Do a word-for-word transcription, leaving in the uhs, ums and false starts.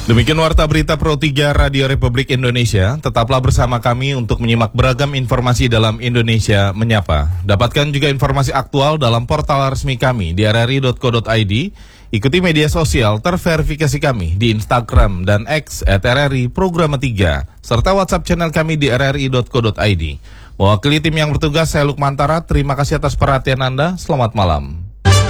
Demikian Warta Berita Pro tiga Radio Republik Indonesia. Tetaplah bersama kami untuk menyimak beragam informasi dalam Indonesia Menyapa. Dapatkan juga informasi aktual dalam portal resmi kami di r r i dot co dot i d. Ikuti media sosial terverifikasi kami di Instagram dan X at r r i Programa tiga, serta WhatsApp channel kami di r r i dot co dot i d. Mewakili tim yang bertugas, saya Lukmantara. Terima kasih atas perhatian Anda. Selamat malam.